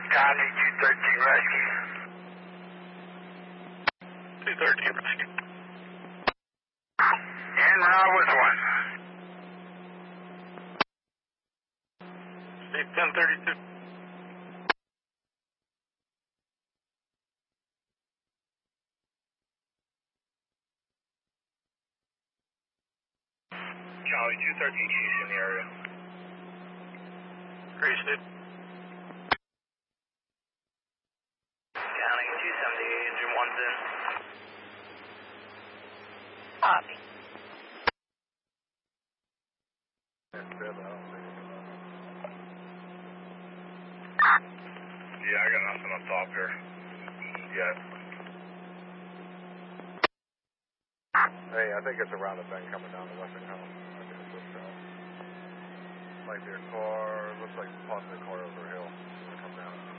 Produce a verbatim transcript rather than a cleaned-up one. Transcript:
County two thirteen Rescue. two thirteen Rescue. En route with one. State ten thirty-two. Charlie two thirteen Chiefs in the area. Great State. County two seventy-eight, engine one's in. Copy. Yeah, I got nothing up top here. Yet. Hey, I think it's around the bend coming down the Westinghouse. I think it's this south. Might be a car, looks like